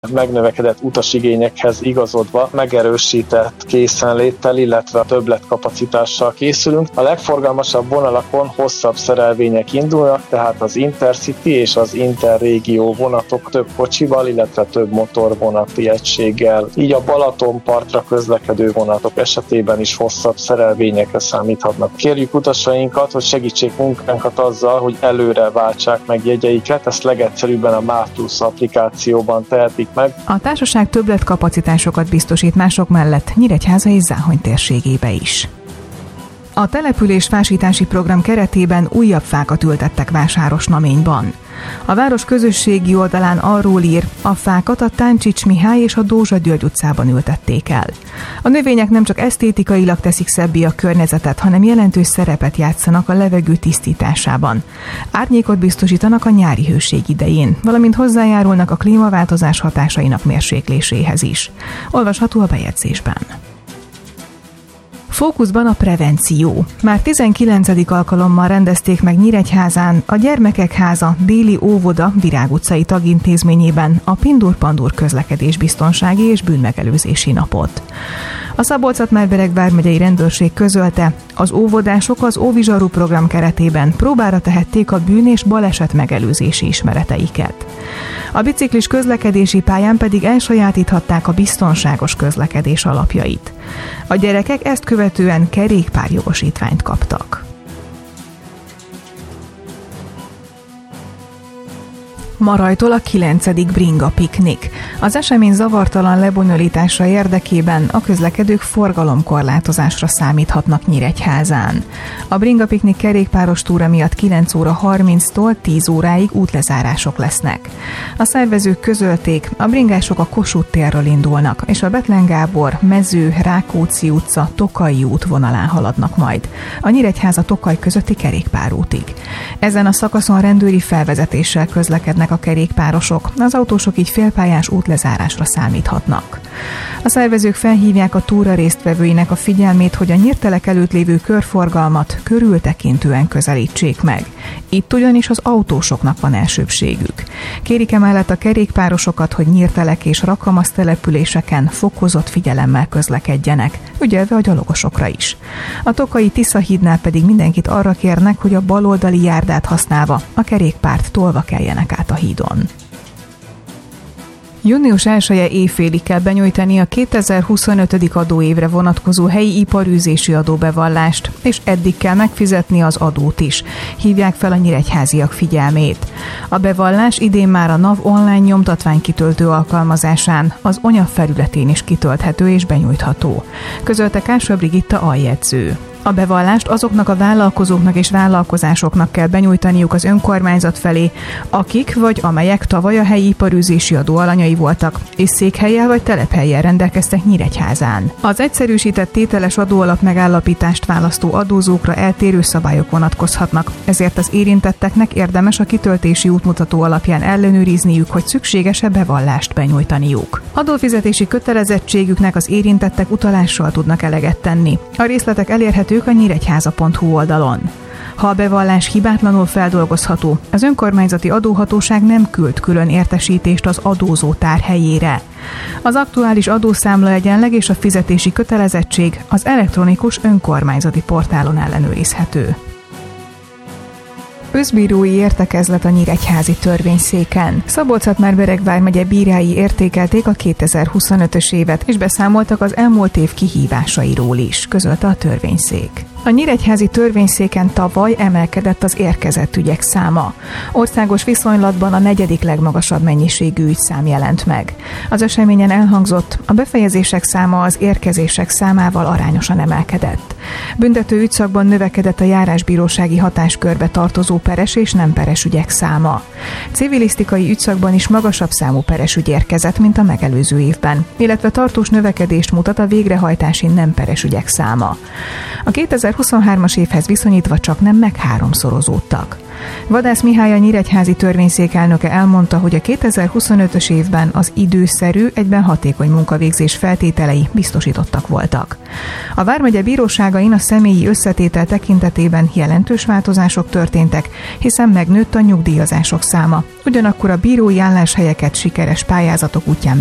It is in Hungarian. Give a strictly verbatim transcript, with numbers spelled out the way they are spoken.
megnövekedett utasigényekhez igazodva megerősített készenléttel, illetve többletkapacitással készülünk. A legforgalmasabb vonalakon hosszabb szerelvények indulnak, tehát az Intercity és az Interrégió vonatok több kocsival, illetve több motorvonati egységgel. Így a Balatonpartra közlekedő vonatok esetében is hosszabb szerelvényekre számíthatnak. Kérjük utasainkat, hogy segítsék munkánkat azzal, hogy előre váltsák meg jegyeiket, ezt legegyszerűbben a MÁV Plusz applikációban tehetik meg. A társaság többletkapacitásokat biztosít mások mellett Nyíregyháza és Záhony térségébe is. A településfásítási program keretében újabb fákat ültettek Vásárosnaményban. A város közösségi oldalán arról ír, a fákat a Táncsics Mihály és a Dózsa György utcában ültették el. A növények nem csak esztétikailag teszik szebbé a környezetet, hanem jelentős szerepet játszanak a levegő tisztításában. Árnyékot biztosítanak a nyári hőség idején, valamint hozzájárulnak a klímaváltozás hatásainak mérsékléséhez is. Olvasható a bejegyzésben. Fókuszban a prevenció. Már tizenkilencedik alkalommal rendezték meg Nyíregyházán a Gyermekek Háza Déli Óvoda Virág utcai tagintézményében a Pindur-Pandur közlekedésbiztonsági és bűnmegelőzési napot. A Szabolcs-Szatmár-Bereg vármegyei rendőrség közölte, az óvodások az Óvizsaru program keretében próbára tehették a bűn- és baleset megelőzési ismereteiket. A biciklis közlekedési pályán pedig elsajátíthatták a biztonságos közlekedés alapjait. A gyerekek ezt követően kerékpárjogosítványt kaptak. Marajtól a kilencedik bringa piknik. Az esemény zavartalan lebonyolítása érdekében a közlekedők forgalomkorlátozásra számíthatnak Nyíregyházán. A bringa piknik kerékpáros túra miatt kilenc óra harminctól tíz óráig útlezárások lesznek. A szervezők közölték, a bringások a Kossuth térről indulnak, és a Bethlen Gábor, Mező, Rákóczi utca, Tokaji út vonalán haladnak majd, a Nyíregyháza-Tokaj közötti kerékpárútig. Ezen a szakaszon rendőri felvezetéssel közlekednek a kerékpárosok, az autósok így félpályás útlezárásra számíthatnak. A szervezők felhívják a túra résztvevőinek a figyelmét, hogy a nyírtelek előtt lévő körforgalmat körültekintően közelítsék meg. Itt ugyanis az autósoknak van elsőbbségük. Kérik emellett a kerékpárosokat, hogy nyírtelek és rakamasz településeken fokozott figyelemmel közlekedjenek, ügyelve a gyalogosokra is. A Tokaji Tisza-hídnál pedig mindenkit arra kérnek, hogy a baloldali járdát használva a kerékpárt tolva keljenek át a hídon. június elseje éjfélig kell benyújtani a kétezer-huszonöt. adóévre vonatkozó helyi iparűzési adóbevallást, és eddig kell megfizetni az adót is. Hívják fel a nyíregyháziak figyelmét. A bevallás idén már a NAV online nyomtatványkitöltő alkalmazásán, az ONYA felületén is kitölthető és benyújtható. Közölte Kásva Brigitta aljegyző. A bevallást azoknak a vállalkozóknak és vállalkozásoknak kell benyújtaniuk az önkormányzat felé, akik vagy amelyek tavaly a helyi iparűzési adó alanyai voltak, és székhellyel vagy telephellyel rendelkeztek Nyíregyházán. Az egyszerűsített tételes adóalap megállapítást választó adózókra eltérő szabályok vonatkozhatnak, ezért az érintetteknek érdemes a kitöltési útmutató alapján ellenőrizniük, hogy szükséges-e bevallást benyújtaniuk. Adófizetési kötelezettségüknek az érintettek utalással tudnak eleget tenni. A részletek elérhetők a nyíregyháza pont hu oldalon. Ha a bevallás hibátlanul feldolgozható, az önkormányzati adóhatóság nem küld külön értesítést az adózó tárhelyére. Az aktuális adószámla egyenleg és a fizetési kötelezettség az elektronikus önkormányzati portálon ellenőrizhető. Összbírói értekezlet a nyíregyházi törvényszéken. Szabolcs-Szatmár-Bereg vármegye bírái értékelték a kétezer-huszonötös évet, és beszámoltak az elmúlt év kihívásairól is, közölte a törvényszék. A nyíregyházi törvényszéken tavaly emelkedett az érkezett ügyek száma. Országos viszonylatban a negyedik legmagasabb mennyiségű ügyszám jelent meg. Az eseményen elhangzott, a befejezések száma az érkezések számával arányosan emelkedett. Büntető ügyszakban növekedett a járásbírósági hatáskörbe tartozó peres és nem peres ügyek száma. Civilisztikai ügyszakban is magasabb számú peres ügy érkezett, mint a megelőző évben, illetve tartós növekedést mutat a végrehajtási nem peres ügyek száma. A kétezer-huszonhármas évhez viszonyítva csak nem meg háromszorozódtak. Vadász Mihály, a nyíregyházi törvényszék elnöke elmondta, hogy a kétezer-huszonötös évben az időszerű, egyben hatékony munkavégzés feltételei biztosítottak voltak. A vármegye bíróságain a személyi összetétel tekintetében jelentős változások történtek, hiszen megnőtt a nyugdíjazások száma. Ugyanakkor a bírói álláshelyeket sikeres pályázatok útján